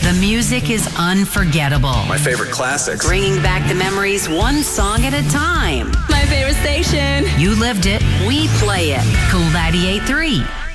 The music is unforgettable. My favorite classics. Bringing back the memories one song at a time. My favorite station. You lived it, we play it. Cool 98.3.